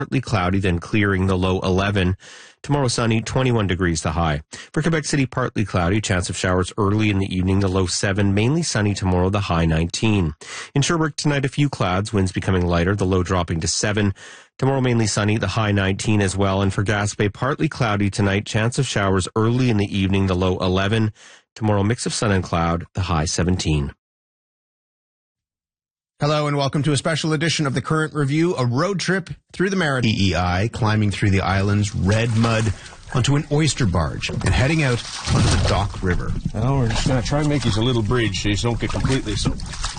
partly cloudy, then clearing, the low 11. Tomorrow sunny, 21 degrees the high. For Quebec City, partly cloudy, chance of showers early in the evening, the low 7. Mainly sunny tomorrow, the high 19. In Sherbrooke tonight, a few clouds, winds becoming lighter, the low dropping to 7. Tomorrow mainly sunny, the high 19 as well. And for Gaspé, partly cloudy tonight, chance of showers early in the evening, the low 11. Tomorrow mix of sun and cloud, the high 17. Hello and welcome to a special edition of the Current Review, a road trip through the Maritime. EEI climbing through the island's red mud onto an oyster barge and heading out onto the Dock River. Well, we're just going to try and make you a little bridge so you don't get completely soaked.